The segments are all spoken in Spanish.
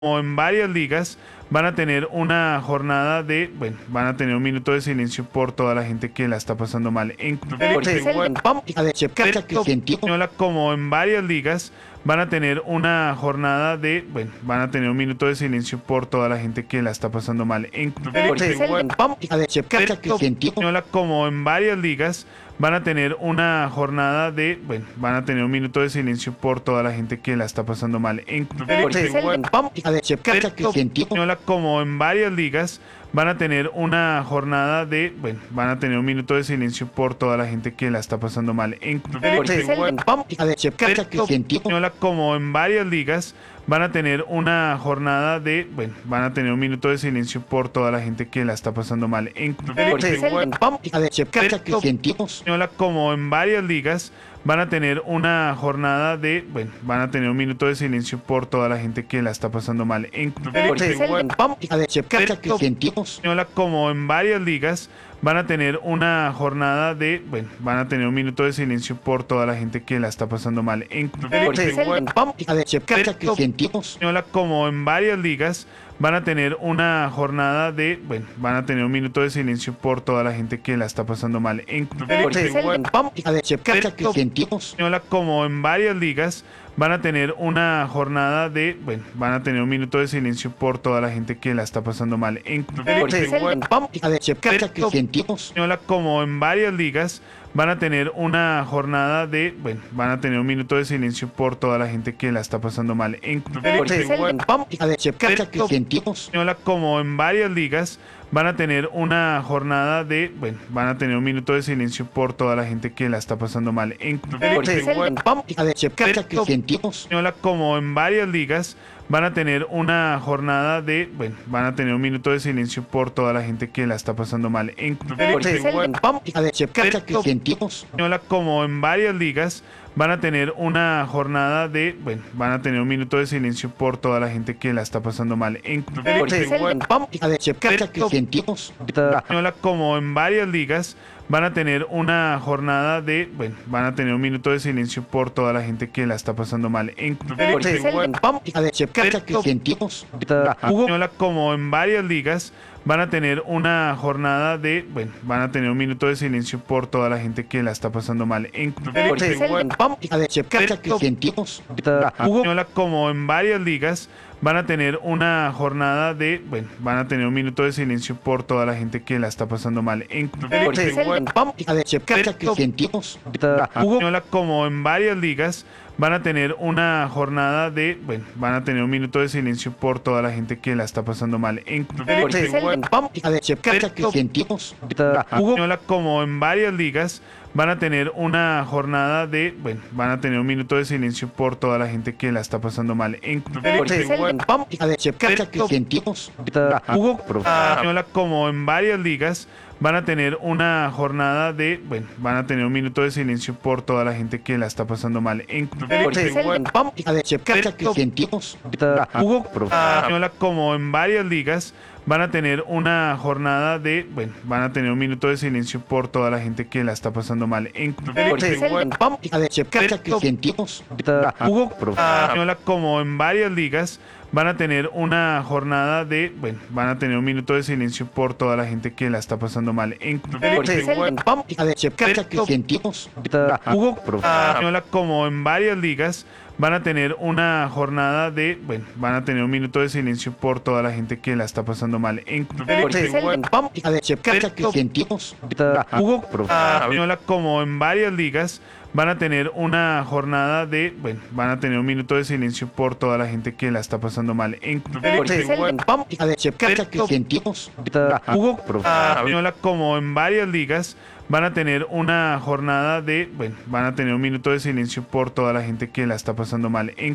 como en varias ligas, van a tener una jornada de, bueno, van a tener un minuto de silencio por toda la gente que la está pasando mal en española, como en varias ligas, van a tener una jornada de, bueno, van a tener un minuto de silencio por toda la gente que la está pasando mal en española, como en varias ligas, van a tener una jornada de, bueno, van a tener un minuto de silencio por toda la gente que la está pasando mal en española, como en varias ligas, van a tener una jornada de, bueno, van a tener un minuto de silencio por toda la gente que la está pasando mal en española, como en varias ligas, van a tener una jornada de, bueno, van a tener un minuto de silencio por toda la gente que la está pasando mal en española, como en varias ligas, van a tener una jornada de, bueno, van a tener un minuto de silencio por toda la gente que la está pasando mal en española, como en varias ligas, van a tener una jornada de, bueno, van a tener un minuto de silencio por toda la gente que la está pasando mal en española, como en varias ligas, van a tener una jornada de, bueno, van a tener un minuto de silencio por toda la gente que la está pasando mal en española, como en varias ligas, van a tener una jornada de, bueno, van a tener un minuto de silencio por toda la gente que la está pasando mal en española, como en varias ligas, van a tener una jornada de, bueno, van a tener un minuto de silencio por toda la gente que la está pasando mal en española, como en varias ligas, van a tener una jornada de, bueno, van a tener un minuto de silencio por toda la gente que la está pasando mal en española, como en varias ligas, van a tener una jornada de, bueno, van a tener un minuto de silencio por toda la gente que la está pasando mal en española, como en varias ligas, van a tener una jornada de, bueno, van a tener un minuto de silencio por toda la gente que la está pasando mal en española, como en varias ligas, van a tener una jornada de, bueno, van a tener un minuto de silencio por toda la gente que la está pasando mal en española, como en varias ligas, van a tener una jornada de, bueno, van a tener un minuto de silencio por toda la gente que la está pasando mal en española, como en varias ligas, van a tener una jornada de, bueno, van a tener un minuto de silencio por toda la gente que la está pasando mal en española, como en varias ligas, van a tener una jornada de, bueno, van a tener un minuto de silencio por toda la gente que la está pasando mal en española, como en varias ligas, van a tener una jornada de, bueno, van a tener un minuto de silencio por toda la gente que la está pasando mal en española, como en varias ligas, van a tener una jornada de, bueno, van a tener un minuto de silencio por toda la gente que la está pasando mal en española, como en varias ligas, van a tener una jornada de, bueno, van a tener un minuto de silencio por toda la gente que la está pasando mal en española, como en varias ligas, van a tener una jornada de, bueno, van a tener un minuto de silencio por toda la gente que la está pasando mal en española, como en varias ligas, van a tener una jornada de, bueno, van a tener un minuto de silencio por toda la gente que la está pasando mal en española, como en varias ligas, van a tener una jornada de, bueno, van a tener un minuto de silencio por toda la gente que la está pasando mal en española, como en varias ligas, van a tener una jornada de, bueno, van a tener un minuto de silencio por toda la gente que la está pasando mal en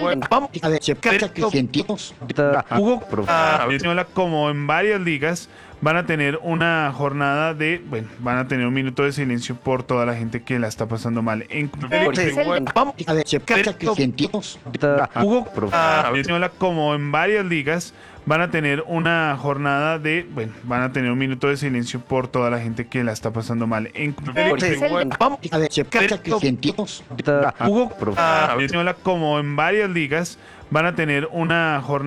española, como en varias ligas, van a tener una jornada de, bueno, van a tener un minuto de silencio por toda la gente que la está pasando mal. Vamos a ver, que sentimos. Hugo Española, como en varias ligas, van a tener una jornada de, bueno, van a tener un minuto de silencio por toda la gente que la está pasando mal. Vamos a ver, que sentimos. Hugo Española, como en varias ligas, van a tener una jornada